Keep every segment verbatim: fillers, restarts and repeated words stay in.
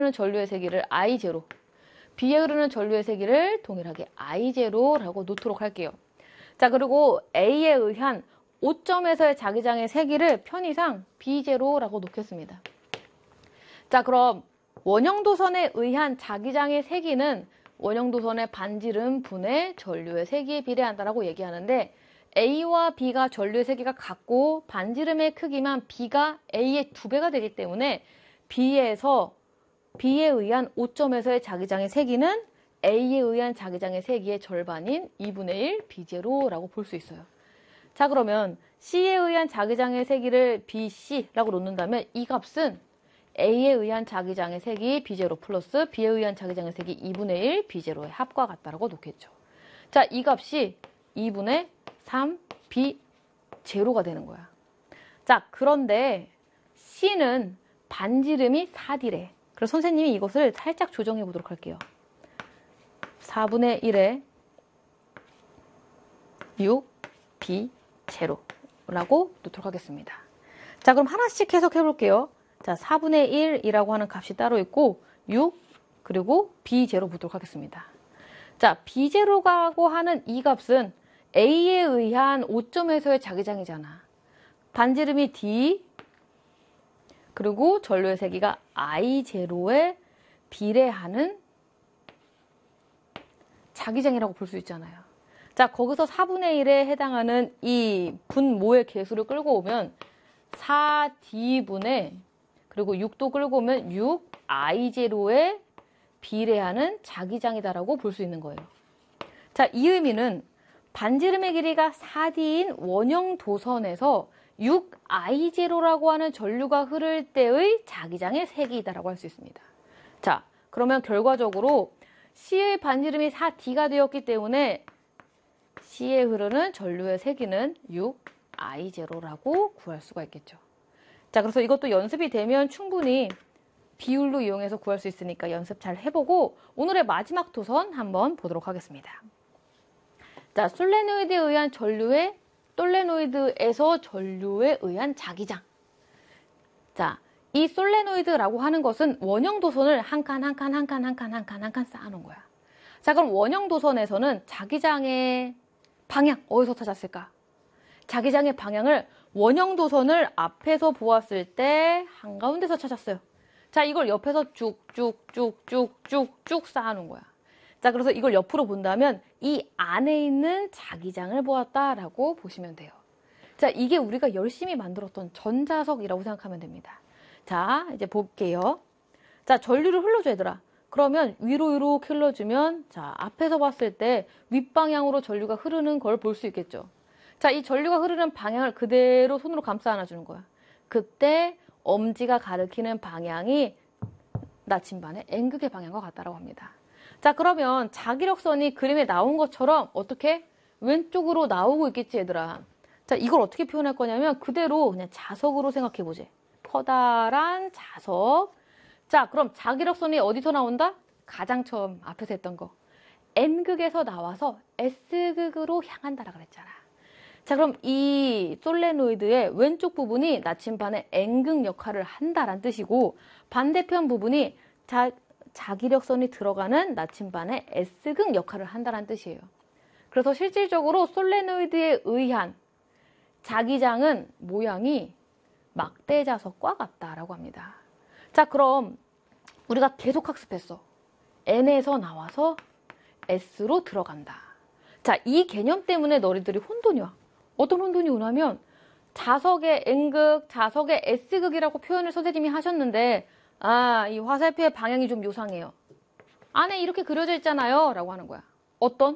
흐르는 전류의 세기를 아이 제로, B에 흐르는 전류의 세기를 동일하게 아이 제로라고 놓도록 할게요. 자, 그리고 A에 의한 오 점에서의 자기장의 세기를 편의상 비 제로라고 놓겠습니다. 자, 그럼 원형도선에 의한 자기장의 세기는 원형도선의 반지름 분의 전류의 세기에 비례한다라고 얘기하는데, A와 B가 전류의 세기가 같고 반지름의 크기만 B가 A의 두 배가 되기 때문에 B에서 B에 의한 오 점에서의 자기장의 세기는 A에 의한 자기장의 세기의 절반인 이분의 일 비 제로라고 볼 수 있어요. 자, 그러면 C에 의한 자기장의 세기를 비 씨라고 놓는다면 이 값은 A에 의한 자기장의 세기 비 제로 플러스 B에 의한 자기장의 세기 이분의 일 비 제로의 합과 같다라고 놓겠죠. 자, 이 값이 이분의 삼 비 제로가 되는 거야. 자, 그런데 C는 반지름이 사 디래. 그래서 선생님이 이것을 살짝 조정해 보도록 할게요. 사분의 일에 육 비 제로라고 놓도록 하겠습니다. 자, 그럼 하나씩 해석해 볼게요. 자, 사분의 일이라고 하는 값이 따로 있고 육 그리고 비 제로 보도록 하겠습니다. 자, 비 제로라고 하는 이 값은 A에 의한 오 점에서의 자기장이잖아. 반지름이 D 그리고 전류의 세기가 아이 제로에 비례하는 자기장이라고 볼 수 있잖아요. 자, 거기서 사분의 일에 해당하는 이 분모의 개수를 끌고 오면 사 디 분의 그리고 육도 끌고 오면 육 아이 제로에 비례하는 자기장이다라고 볼 수 있는 거예요. 자, 이 의미는 반지름의 길이가 사 디인 원형 도선에서 육 아이 제로라고 하는 전류가 흐를 때의 자기장의 세기이다라고 할 수 있습니다. 자, 그러면 결과적으로 C의 반지름이 사 디가 되었기 때문에 C에 흐르는 전류의 세기는 육 아이 제로라고 구할 수가 있겠죠. 자, 그래서 이것도 연습이 되면 충분히 비율로 이용해서 구할 수 있으니까 연습 잘 해보고 오늘의 마지막 도선 한번 보도록 하겠습니다. 자, 솔레노이드에 의한 전류의 솔레노이드에서 전류에 의한 자기장. 자, 이 솔레노이드라고 하는 것은 원형 도선을 한 칸, 한 칸, 한 칸, 한 칸, 한 칸, 한 칸 쌓아놓은 거야. 자, 그럼 원형 도선에서는 자기장의 방향 어디서 찾았을까? 자기장의 방향을 원형 도선을 앞에서 보았을 때 한가운데서 찾았어요. 자, 이걸 옆에서 쭉쭉쭉쭉쭉쭉 쌓아놓은 거야. 자, 그래서 이걸 옆으로 본다면 이 안에 있는 자기장을 보았다라고 보시면 돼요. 자, 이게 우리가 열심히 만들었던 전자석이라고 생각하면 됩니다. 자, 이제 볼게요. 자, 전류를 흘러줘, 얘들아. 그러면 위로 이렇게 흘러주면, 자, 앞에서 봤을 때 윗방향으로 전류가 흐르는 걸 볼 수 있겠죠. 자, 이 전류가 흐르는 방향을 그대로 손으로 감싸 안아주는 거야. 그때 엄지가 가리키는 방향이 나침반의 N극의 방향과 같다라고 합니다. 자, 그러면 자기력선이 그림에 나온 것처럼 어떻게? 왼쪽으로 나오고 있겠지, 얘들아. 자, 이걸 어떻게 표현할 거냐면 그대로 그냥 자석으로 생각해보지. 커다란 자석. 자, 그럼 자기력선이 어디서 나온다? 가장 처음 앞에서 했던 거. N극에서 나와서 S극으로 향한다라 그랬잖아. 자, 그럼 이 솔레노이드의 왼쪽 부분이 나침반의 N극 역할을 한다란 뜻이고 반대편 부분이 자, 자기력선이 들어가는 나침반의 S극 역할을 한다는 뜻이에요. 그래서 실질적으로 솔레노이드에 의한 자기장은 모양이 막대자석과 같다라고 합니다. 자, 그럼 우리가 계속 학습했어. N에서 나와서 S로 들어간다. 자, 이 개념 때문에 너희들이 혼돈이 와. 어떤 혼돈이 오냐면 자석의 N극, 자석의 S극이라고 표현을 선생님이 하셨는데 아, 이 화살표의 방향이 좀 요상해요. 안에 이렇게 그려져 있잖아요. 라고 하는 거야. 어떤?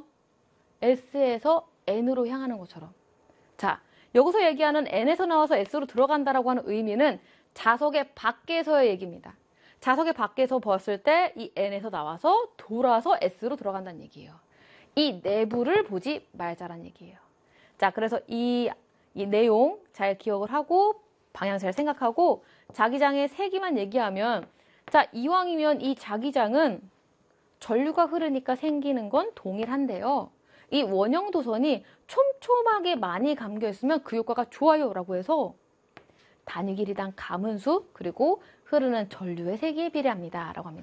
S에서 N으로 향하는 것처럼. 자, 여기서 얘기하는 N에서 나와서 S로 들어간다라고 하는 의미는 자석의 밖에서의 얘기입니다. 자석의 밖에서 봤을 때 이 N에서 나와서 돌아서 S로 들어간다는 얘기예요. 이 내부를 보지 말자라는 얘기예요. 자, 그래서 이, 이 내용 잘 기억을 하고 방향 잘 생각하고 자기장의 세기만 얘기하면 자, 이왕이면 이 자기장은 전류가 흐르니까 생기는 건 동일한데요. 이 원형 도선이 촘촘하게 많이 감겨 있으면 그 효과가 좋아요 라고 해서 단위 길이당 가문수 그리고 흐르는 전류의 세기에 비례합니다 라고 합니다.